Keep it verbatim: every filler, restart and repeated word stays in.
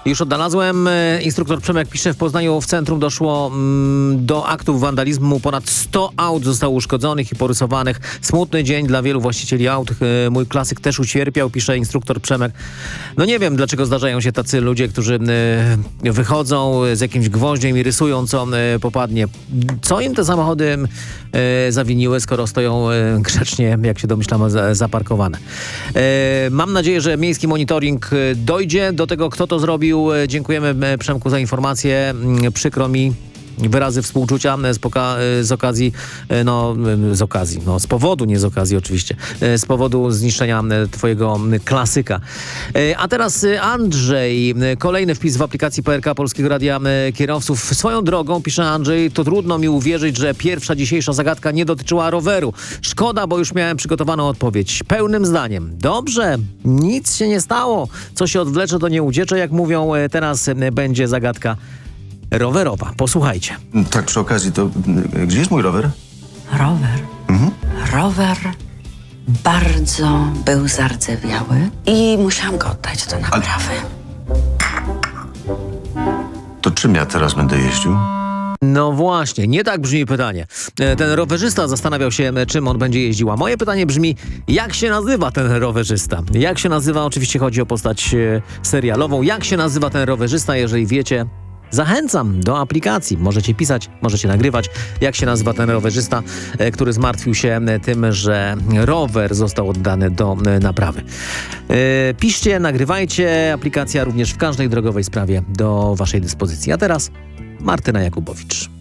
Już odnalazłem. Instruktor Przemek pisze, w Poznaniu w centrum doszło mm, do aktów wandalizmu. Ponad sto aut zostało uszkodzonych i porysowanych. Smutny dzień dla wielu właścicieli aut. E, mój klasyk też ucierpiał, pisze instruktor Przemek. No nie wiem, dlaczego zdarzają się tacy ludzie, którzy e, wychodzą z jakimś gwoździem i rysują, co e, popadnie. Co im te samochody e, zawiniły, skoro stoją e, grzecznie, jak się domyślam, za, zaparkowane. E, mam nadzieję, że miejski monitoring dojdzie do tego, kto to zrobił. Dziękujemy, Przemku, za informację. Przykro mi, wyrazy współczucia z, poka- z okazji, no z okazji, no z powodu, nie z okazji oczywiście, z powodu zniszczenia twojego klasyka. A teraz Andrzej, kolejny wpis w aplikacji P R K Polskiego Radia Kierowców. Swoją drogą, pisze Andrzej, to trudno mi uwierzyć, że pierwsza dzisiejsza zagadka nie dotyczyła roweru. Szkoda, bo już miałem przygotowaną odpowiedź. Pełnym zdaniem. Dobrze, nic się nie stało. Co się odwlecze, to nie uciecze, jak mówią. Teraz będzie zagadka rowerowa. Posłuchajcie. Tak, przy okazji, to gdzie jest mój rower? Rower. Mhm. Rower bardzo był zardzewiały i musiałam go oddać do naprawy. To czym ja teraz będę jeździł? No właśnie, nie tak brzmi pytanie. Ten rowerzysta zastanawiał się, czym on będzie jeździł. A moje pytanie brzmi, jak się nazywa ten rowerzysta? Jak się nazywa? Oczywiście chodzi o postać serialową. Jak się nazywa ten rowerzysta, jeżeli wiecie? Zachęcam do aplikacji. Możecie pisać, możecie nagrywać, jak się nazywa ten rowerzysta, który zmartwił się tym, że rower został oddany do naprawy. Piszcie, nagrywajcie. Aplikacja również w każdej drogowej sprawie do waszej dyspozycji. A teraz Martyna Jakubowicz.